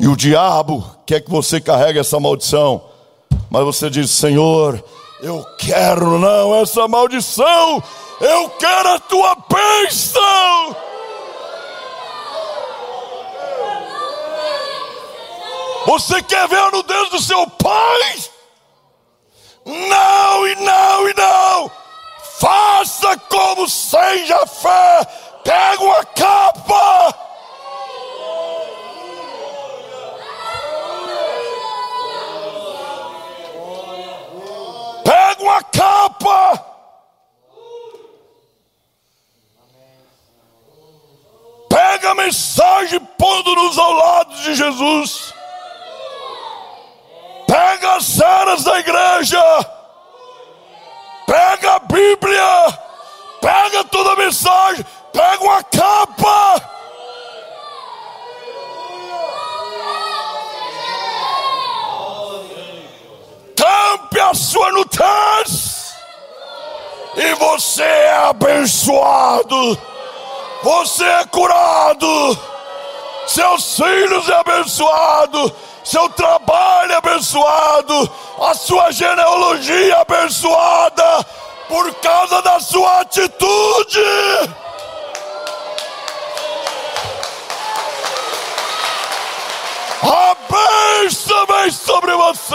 E o diabo quer que você carregue essa maldição. Mas você diz: Senhor, eu quero não essa maldição, eu quero a tua bênção. Você quer ver a nudez do seu pai? Não e não e não. Faça como seja fé. Pega uma capa. Pega uma capa. Pega a mensagem pondo-nos ao lado de Jesus. Pega as cenas da igreja. Pega a Bíblia. Pega toda a mensagem. Pega uma capa. Tampe a sua nudez. E você é abençoado. Você é curado. Seus filhos é abençoado. Seu trabalho é abençoado. A sua genealogia é abençoada. Por causa da sua atitude. A bênção vem sobre você.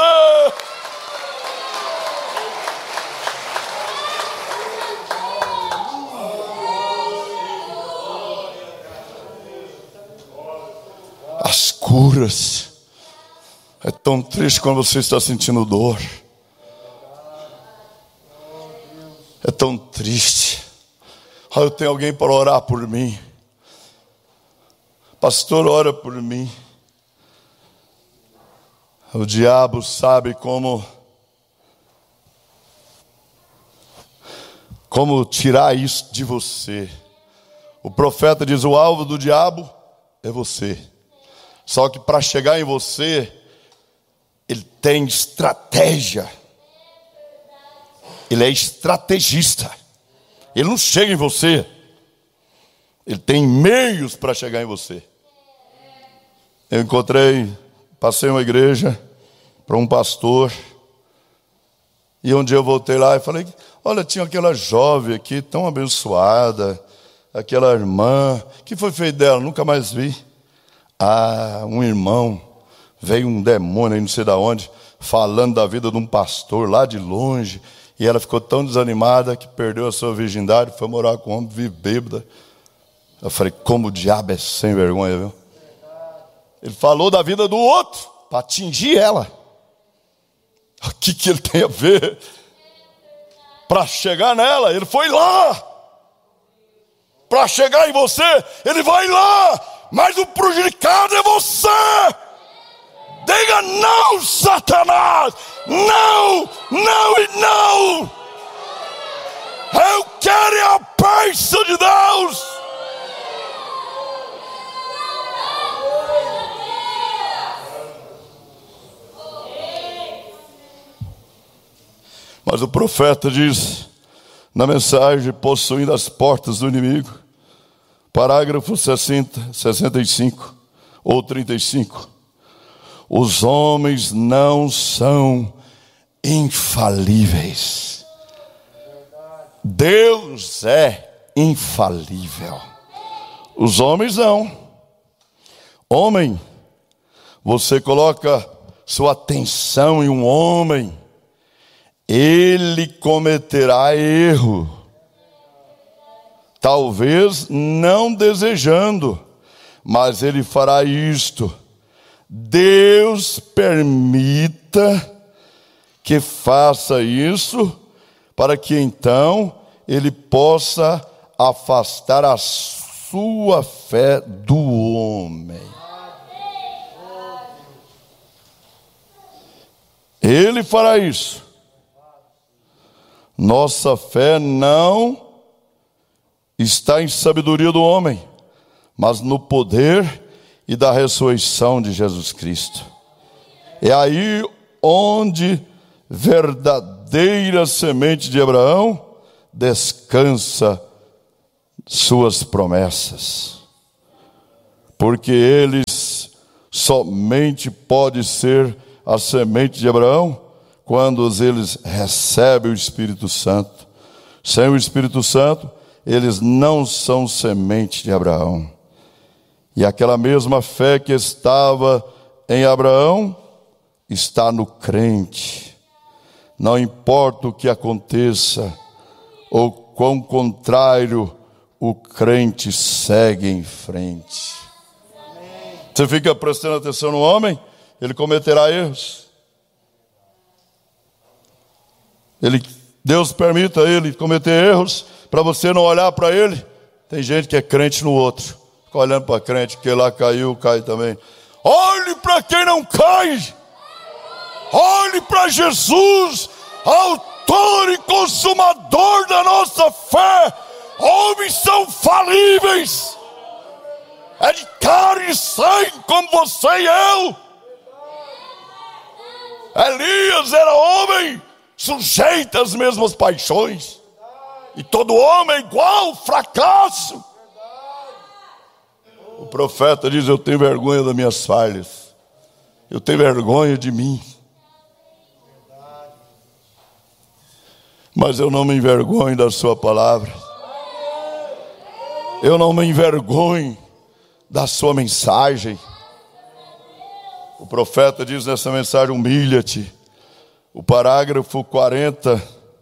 As curas. É tão triste quando você está sentindo dor. É tão triste. Eu tenho alguém para orar por mim. Pastor, ora por mim. O diabo sabe como tirar isso de você. O profeta diz: o alvo do diabo é você. Só que para chegar em você, ele tem estratégia. Ele é estrategista. Ele não chega em você. Ele tem meios para chegar em você. Eu passei uma igreja para um pastor. E um dia eu voltei lá e falei: olha, tinha aquela jovem aqui tão abençoada, aquela irmã, que foi feito dela? Nunca mais vi. Um irmão, veio um demônio aí não sei de onde, falando da vida de um pastor lá de longe, e ela ficou tão desanimada que perdeu a sua virgindade, foi morar com um homem, vive bêbada. Eu falei: como o diabo é sem vergonha, viu? Ele falou da vida do outro para atingir ela. O que ele tem a ver? Para chegar nela, ele foi lá. Para chegar em você, ele vai lá. Mas o prejudicado é você. Diga não, Satanás. Não, não e não. Eu quero a bênção de Deus. Mas o profeta diz na mensagem: possuindo as portas do inimigo. Parágrafo 65 ou 35. Os homens não são infalíveis. Deus é infalível. Os homens não. Homem, você coloca sua atenção em um homem, ele cometerá erro. Talvez não desejando, mas ele fará isto. Deus permita que faça isso, para que então ele possa afastar a sua fé do homem. Ele fará isso. Nossa fé não está em sabedoria do homem, mas no poder e da ressurreição de Jesus Cristo. É aí onde verdadeira semente de Abraão descansa suas promessas, porque eles somente pode ser a semente de Abraão quando eles recebem o Espírito Santo. Sem o Espírito Santo, eles não são semente de Abraão. E aquela mesma fé que estava em Abraão está no crente. Não importa o que aconteça, ou quão contrário, o crente segue em frente. Você fica prestando atenção no homem, ele cometerá erros. Deus permita ele cometer erros para você não olhar para ele. Tem gente que é crente no outro, fica olhando para crente, que lá caiu, cai também. Olhe para quem não cai. Olhe para Jesus, autor e consumador da nossa fé. Homens são falíveis. É de carne e sangue como você e eu. Elias era homem, sujeito às mesmas paixões. E todo homem é igual, fracasso. O profeta diz: eu tenho vergonha das minhas falhas. Eu tenho vergonha de mim. Mas eu não me envergonho da sua palavra. Eu não me envergonho da sua mensagem. O profeta diz nessa mensagem: humilha-te. O parágrafo 40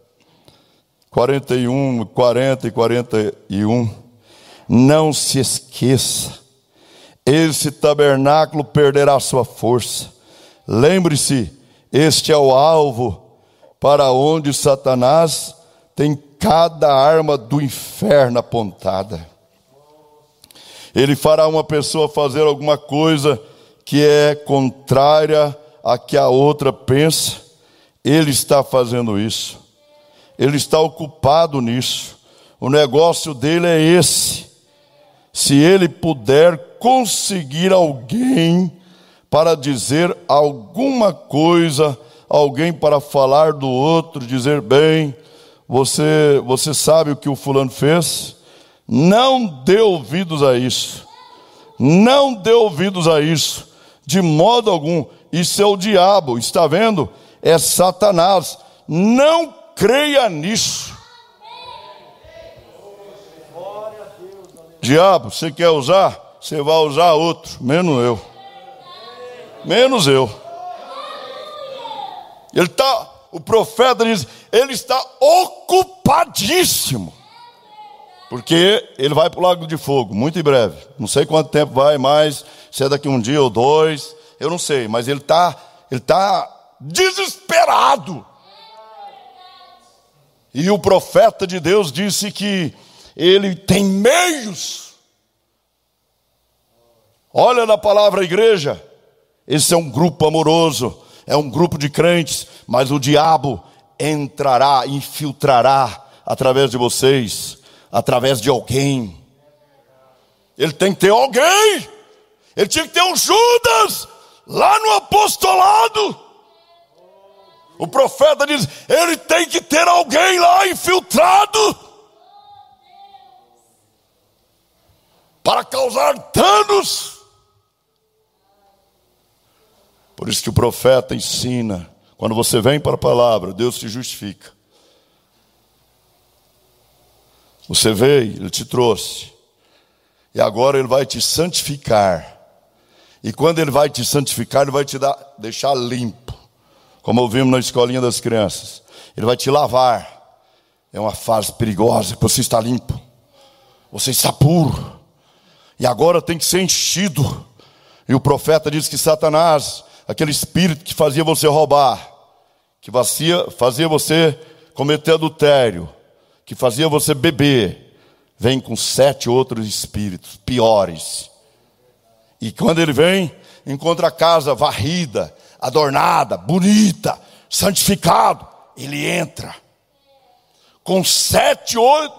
e 41. Não se esqueça, esse tabernáculo perderá sua força. Lembre-se, este é o alvo para onde Satanás tem cada arma do inferno apontada. Ele fará uma pessoa fazer alguma coisa que é contrária a que a outra pensa. Ele está fazendo isso. Ele está ocupado nisso. O negócio dele é esse. Se ele puder conseguir alguém para dizer alguma coisa, alguém para falar do outro, dizer: bem, você sabe o que o fulano fez? Não dê ouvidos a isso. Não dê ouvidos a isso, de modo algum. Isso é o diabo, está vendo? É Satanás. Não creia nisso. Diabo, você quer usar? Você vai usar outro, menos eu. Menos eu. O profeta diz, ele está ocupadíssimo. Porque ele vai para o lago de fogo, muito em breve. Não sei quanto tempo vai mais, se é daqui um dia ou dois, eu não sei. Mas ele está desesperado. E o profeta de Deus disse que ele tem meios. Olha na palavra igreja. Esse é um grupo amoroso, é um grupo de crentes, mas o diabo entrará, infiltrará através de vocês, através de alguém. Ele tem que ter alguém. Ele tinha que ter um Judas lá no apostolado. O profeta diz, ele tem que ter alguém lá infiltrado para causar danos. Por isso que o profeta ensina, quando você vem para a palavra, Deus te justifica. Você veio, Ele te trouxe. E agora Ele vai te santificar. E quando Ele vai te santificar, Ele vai te deixar limpo. Como ouvimos na escolinha das crianças. Ele vai te lavar. É uma fase perigosa, que você está limpo. Você está puro. E agora tem que ser enchido. E o profeta diz que Satanás, aquele espírito que fazia você roubar, que fazia você cometer adultério, que fazia você beber, vem com 7 outros espíritos piores. E quando ele vem, encontra a casa varrida, adornada, bonita, santificado, ele entra com 7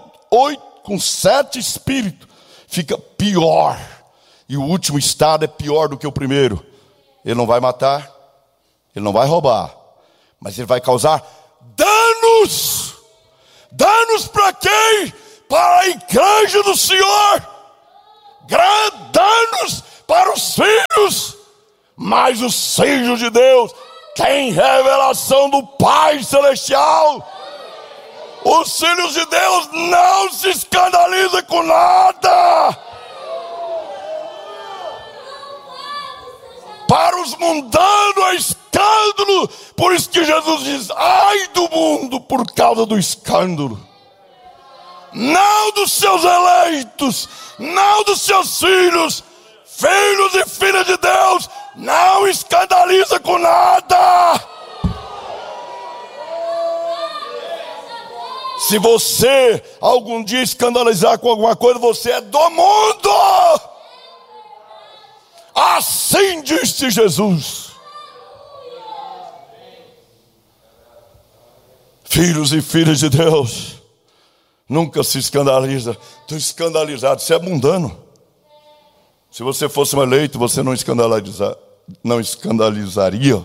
espíritos, fica pior. E o último estado é pior do que o primeiro. Ele não vai matar, ele não vai roubar, mas ele vai causar danos. Danos para quem? Para a igreja do Senhor. Danos para os filhos. mas os filhos de Deus têm revelação do Pai Celestial. Os filhos de Deus não se escandalizam com nada. Para os mundanos é escândalo. Por isso que Jesus diz: ai do mundo por causa do escândalo. Não dos seus eleitos, não dos seus filhos. Filhos e filhas de Deus não escandaliza com nada. Se você algum dia escandalizar com alguma coisa, você é do mundo. Assim disse Jesus. Filhos e filhas de Deus nunca se escandaliza. Estou escandalizado, você é mundano. Se você fosse um eleito, você não escandalizaria.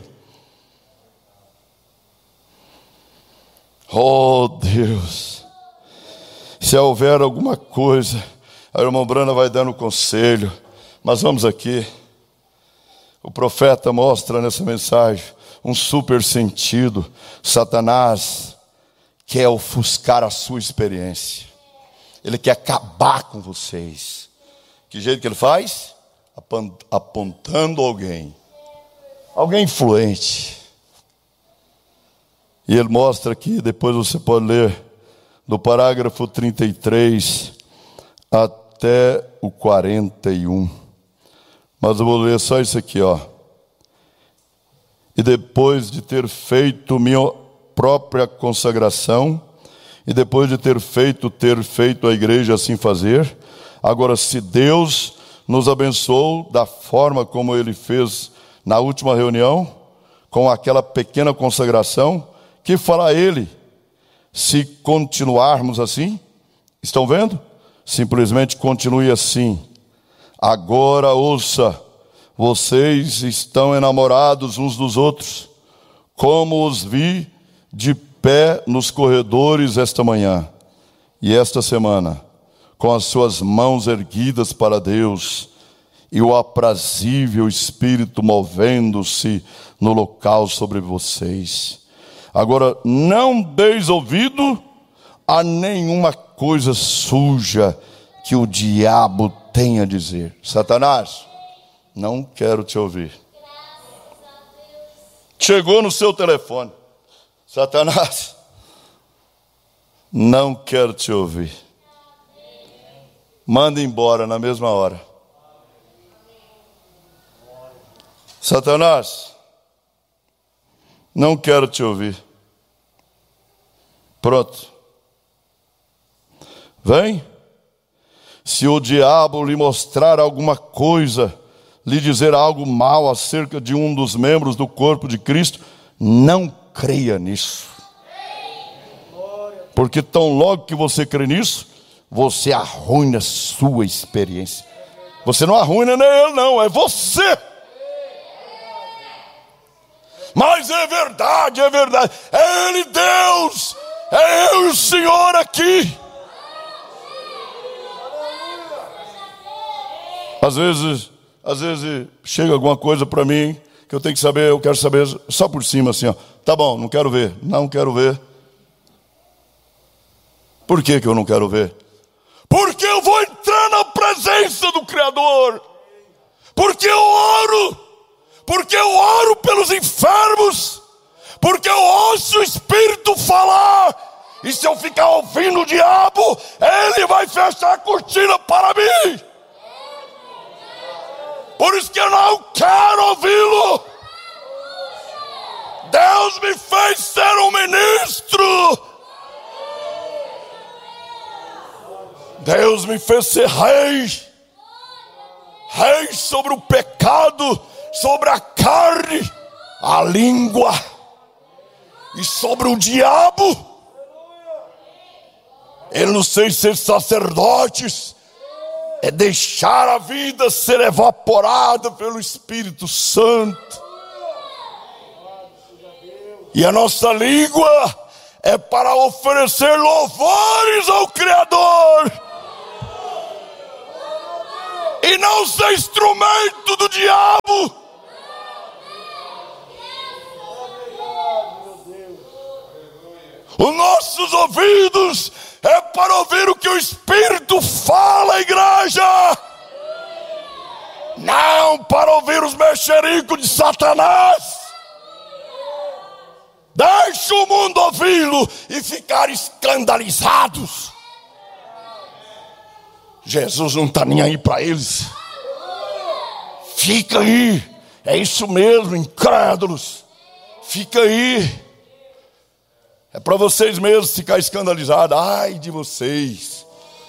Oh Deus, se houver alguma coisa, a irmã Brana vai dando conselho, mas vamos aqui. O profeta mostra nessa mensagem um super sentido. Satanás quer ofuscar a sua experiência. Ele quer acabar com vocês. Que jeito que ele faz? Apontando alguém influente. E ele mostra aqui, depois você pode ler, do parágrafo 33 até o 41. Mas eu vou ler só isso aqui, ó. E depois de ter feito minha própria consagração, e depois de ter feito a igreja assim fazer, agora se Deus nos abençoou da forma como Ele fez na última reunião, com aquela pequena consagração, que fará Ele se continuarmos assim? Estão vendo? Simplesmente continue assim. Agora ouça, vocês estão enamorados uns dos outros, como os vi de pé nos corredores esta manhã e esta semana, com as suas mãos erguidas para Deus e o aprazível Espírito movendo-se no local sobre vocês. Agora, não deis ouvido a nenhuma coisa suja que o diabo tem a dizer. Satanás, não quero te ouvir. Chegou no seu telefone. Satanás, não quero te ouvir. Manda embora na mesma hora. Satanás, não quero te ouvir. Pronto. Vem. Se o diabo lhe mostrar alguma coisa, lhe dizer algo mal acerca de um dos membros do corpo de Cristo, não creia nisso. Porque tão logo que você crê nisso, você arruina a sua experiência. Você não arruina nem ele não, é você. Mas é verdade, é verdade. É Ele Deus, é eu e o Senhor aqui. Às vezes chega alguma coisa para mim que eu tenho que saber, eu quero saber só por cima assim, ó. Tá bom, não quero ver, não quero ver. Por que eu não quero ver? Porque eu vou entrar na presença do Criador. Porque eu oro pelos enfermos, porque eu ouço o Espírito falar. E se eu ficar ouvindo o diabo, ele vai fechar a cortina para mim. Por isso que eu não quero ouvi-lo. Deus me fez ser um ministro. Deus me fez ser rei. Rei sobre o pecado, sobre a carne, a língua e sobre o diabo. Ele nos fez ser sacerdotes, é deixar a vida ser evaporada pelo Espírito Santo. E a nossa língua é para oferecer louvores ao Criador. E não ser instrumento do diabo. nossos ouvidos é para ouvir o que o Espírito fala, igreja. Não para ouvir os mexericos de Satanás. Deixa o mundo ouvi-lo e ficar escandalizados. Jesus não está nem aí para eles. Fica aí. É isso mesmo, incrédulos. Fica aí. É para vocês mesmos ficar escandalizados. Ai de vocês.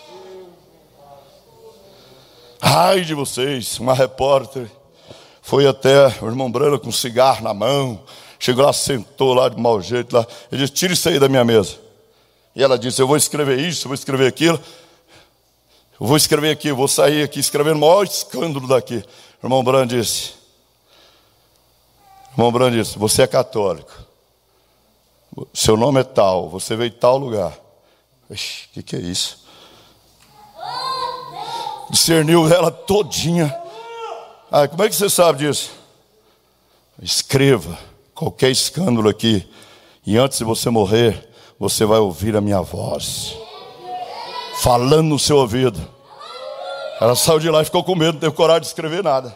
Ai de vocês. Uma repórter foi até o irmão Brana com um cigarro na mão. Chegou lá, sentou lá de mau jeito lá. Ele disse: tira isso aí da minha mesa. E ela disse: eu vou escrever isso, eu vou escrever aquilo. Eu vou escrever aqui, eu vou sair aqui escrevendo o maior escândalo daqui. O irmão Brana disse: você é católico. Seu nome é tal, você veio de tal lugar. Ixi, que é isso? Discerniu ela todinha. Ah, como é que você sabe disso? Escreva qualquer escândalo aqui, e antes de você morrer, você vai ouvir a minha voz falando no seu ouvido. Ela saiu de lá e ficou com medo, não teve coragem de escrever nada.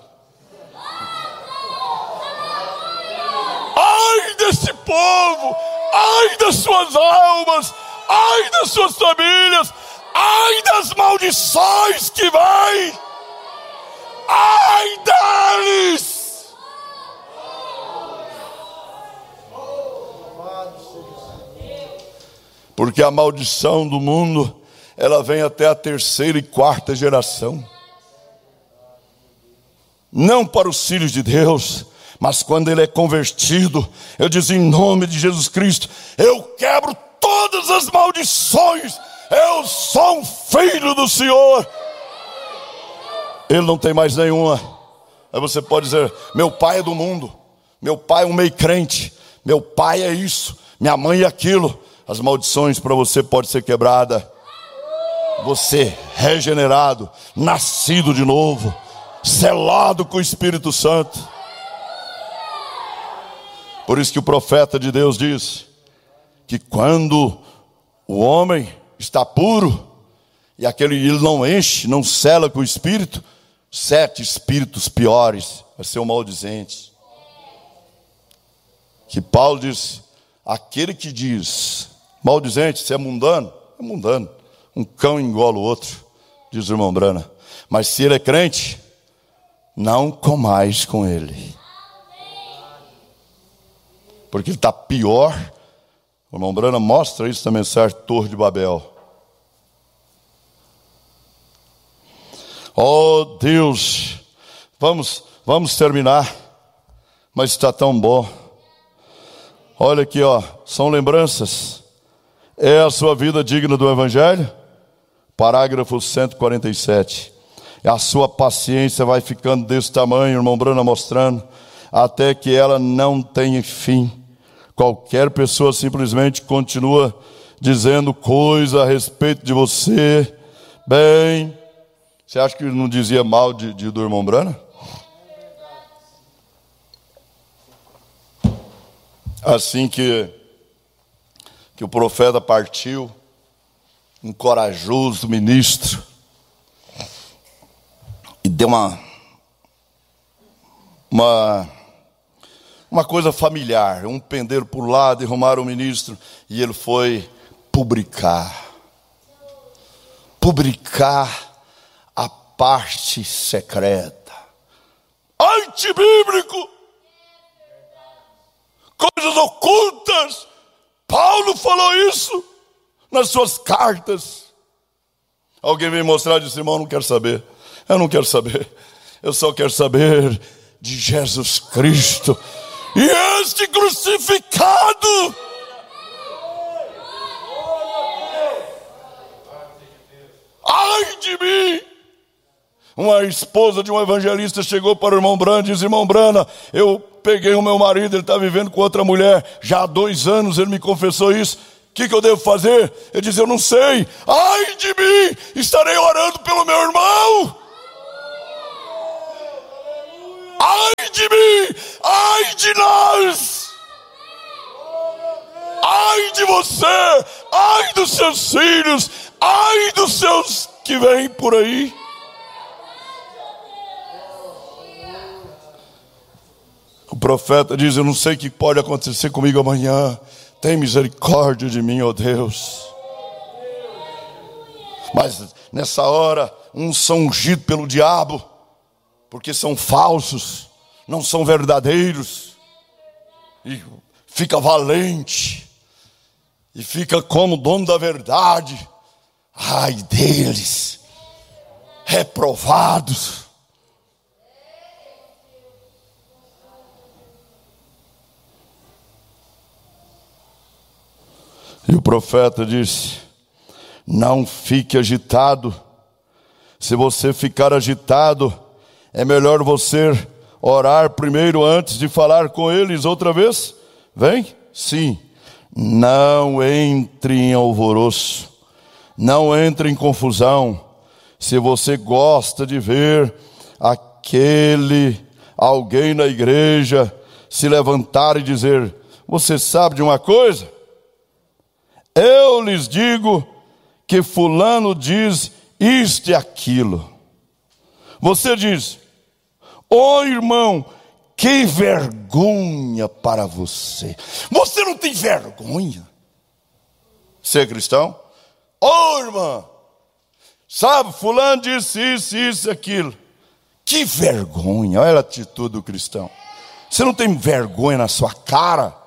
Ai desse povo, ai das suas almas, ai das suas famílias, ai das maldições que vêm, ai deles. Porque a maldição do mundo, ela vem até a terceira e quarta geração. Não para os filhos de Deus, mas quando ele é convertido, eu digo em nome de Jesus Cristo, eu quebro todas as maldições, eu sou um filho do Senhor. Ele não tem mais nenhuma. Aí você pode dizer: meu pai é do mundo, meu pai é um meio crente, meu pai é isso, minha mãe é aquilo. As maldições para você pode ser quebrada. Você regenerado, nascido de novo, selado com o Espírito Santo. Por isso que o profeta de Deus diz que quando o homem está puro e ele não enche, não sela com o Espírito, 7 espíritos piores vai ser um maldizente. Que Paulo diz: aquele que diz maldizente, se é mundano, é mundano. Um cão engola o outro, diz o irmão Brana. Mas se ele é crente, não comais com ele. Porque ele está pior. O irmão Brana mostra isso na mensagem Torre de Babel. Oh Deus, vamos terminar. Mas está tão bom. Olha aqui, ó, são lembranças. É a sua vida digna do Evangelho? Parágrafo 147. A sua paciência vai ficando desse tamanho, irmão Brana mostrando, até que ela não tenha fim. Qualquer pessoa simplesmente continua dizendo coisa a respeito de você. Bem, você acha que ele não dizia mal do irmão Brana? Assim que o profeta partiu, um corajoso ministro, e deu uma coisa familiar, um pender para o lado e arrumaram o ministro, e ele foi publicar a parte secreta, antibíblico, coisas ocultas. Paulo falou isso nas suas cartas. Alguém veio mostrar e disse: irmão, não quero saber. Eu não quero saber. Eu só quero saber de Jesus Cristo e este crucificado. Ai de mim. Uma esposa de um evangelista chegou para o irmão Brana e disse: irmão Brana, eu peguei o meu marido, ele está vivendo com outra mulher já há 2 anos, ele me confessou isso. O que eu devo fazer? Ele diz: eu não sei. Ai de mim, estarei orando pelo meu irmão. Ai de mim, ai de nós. Ai de você, ai dos seus filhos, ai dos seus que vêm por aí. O profeta diz: eu não sei o que pode acontecer comigo amanhã. Tem misericórdia de mim, ó Deus. Mas nessa hora, uns são ungidos pelo diabo, porque são falsos, não são verdadeiros. E fica valente, e fica como dono da verdade. Ai deles, reprovados. E o profeta disse: não fique agitado. Se você ficar agitado, é melhor você orar primeiro antes de falar com eles outra vez. Vem? Sim. Não entre em alvoroço, não entre em confusão. Se você gosta de ver alguém na igreja se levantar e dizer: você sabe de uma coisa? Eu lhes digo que fulano diz isto e aquilo. Você diz: ô irmão, que vergonha para você. Você não tem vergonha? Você é cristão? Ô irmã, sabe, fulano disse isso, isso e aquilo. Que vergonha, olha a atitude do cristão. Você não tem vergonha na sua cara?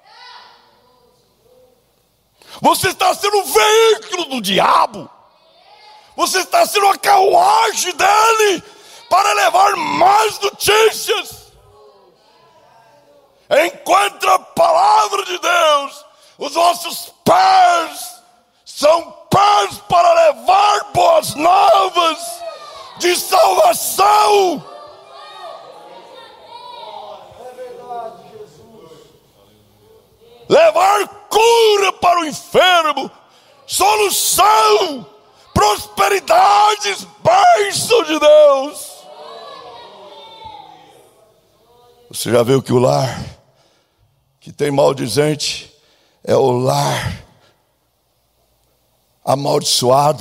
Você está sendo um veículo do diabo. Você está sendo uma carruagem dele para levar mais notícias. Enquanto a palavra de Deus, os nossos pés são pés para levar boas novas de salvação. Levar cura para o enfermo, solução, prosperidades, bênção de Deus. Você já viu que o lar que tem maldizente é o lar amaldiçoado,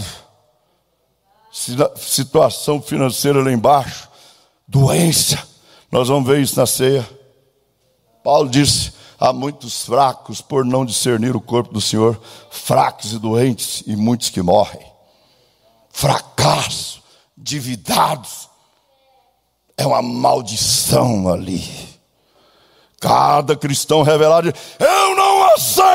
situação financeira lá embaixo, doença. Nós vamos ver isso na ceia. Paulo disse: há muitos fracos por não discernir o corpo do Senhor, fracos e doentes e muitos que morrem. Fracasso, endividados, é uma maldição ali. Cada cristão revelado diz: eu não aceito